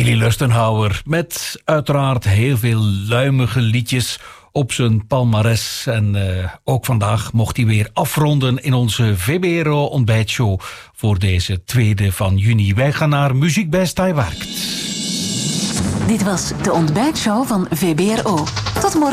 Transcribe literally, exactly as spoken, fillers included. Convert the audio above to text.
Willy Lustenhouwer met uiteraard heel veel luimige liedjes op zijn palmares. En uh, ook vandaag mocht hij weer afronden in onze V B R O ontbijtshow voor deze tweede van juni. Wij gaan naar Muziek bij Stijwerkt. Dit was de ontbijtshow van V B R O. Tot morgen.